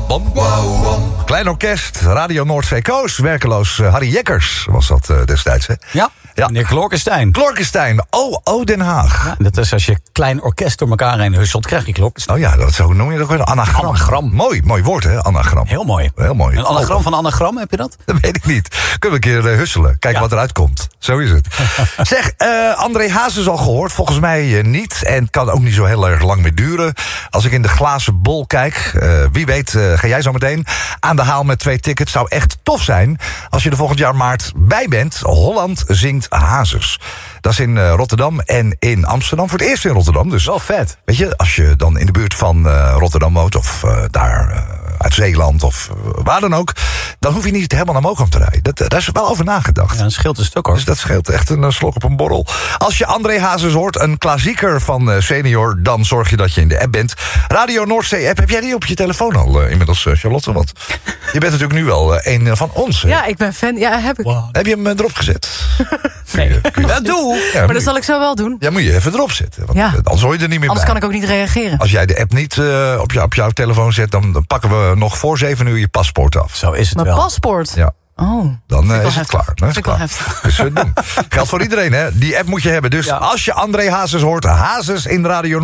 Bam, bam, bam. Klein orkest, Radio Noordzee Koos. Werkeloos Harry Jekkers was dat destijds, hè? Ja, meneer Klorkenstein. Klorkenstein, oh Den Haag. Ja, dat is als je klein orkest door elkaar heen husselt, krijg je Klorkenstein. Oh ja, dat zo noem je dat gewoon. Anagram. Anagram. Mooi woord, hè? Anagram. Heel mooi. Heel mooi. Een anagram van anagram, heb je dat? Dat weet ik niet. Kunnen we een keer husselen. Kijken wat eruit komt. Zo is het. Zeg, André Hazes al gehoord? Volgens mij niet. En het kan ook niet zo heel erg lang meer duren. Als ik in de glazen bol kijk, wie weet ga jij zo meteen aan de haal met 2 tickets. Zou echt tof zijn als je er volgend jaar maart bij bent. Holland zingt Hazes. Dat is in Rotterdam en in Amsterdam. Voor het eerst in Rotterdam. Dus wel vet. Weet je, als je dan in de buurt van Rotterdam woont of daar uit Zeeland of waar dan ook, dan hoef je niet helemaal naar Mokum te rijden. Daar is wel over nagedacht. Ja, dat scheelt een stuk, hoor. Dus dat scheelt echt een slok op een borrel. Als je André Hazes hoort, een klassieker van Senior, dan zorg je dat je in de app bent. Radio Noordzee app, heb jij die op je telefoon al inmiddels, Charlotte? Want je bent natuurlijk nu wel een van ons. Hè? Ja, ik ben fan. Ja, heb ik. Wow. Heb je hem erop gezet? Nee. Kun je Dat doe. Ja, Maar dat zal ik zo wel doen. ja, moet je even erop zetten. Want Ja. anders hoor je er niet meer Anders bij. kan ik ook niet reageren. Als jij de app niet op jouw telefoon zet, dan pakken we nog voor 7 uur je paspoort af. Zo is het Mijn wel. paspoort. Ja. Oh. Dan is het heftig. klaar. Vind ik wel heftig. Dus doen. Geldt voor iedereen, hè? Die app moet je hebben. Dus Ja. als je André Hazes hoort, Hazes in de Radio